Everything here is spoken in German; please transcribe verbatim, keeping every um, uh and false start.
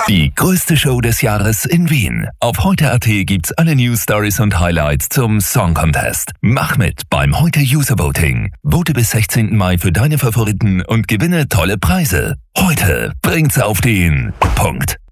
Die größte Show des Jahres in Wien. Auf heute punkt at gibt's alle News, Stories und Highlights zum Song Contest. Mach mit beim Heute User Voting. Vote bis sechzehnten Mai für deine Favoriten und gewinne tolle Preise. Heute bringt's auf den Punkt.